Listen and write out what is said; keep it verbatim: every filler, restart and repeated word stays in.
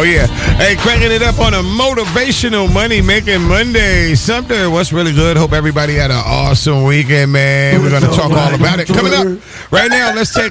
Oh, yeah. Hey, cracking it up on a motivational money-making Monday. Sumter, what's really good? Hope everybody had an awesome weekend, man. We're going to talk all about it. Coming up right now, let's take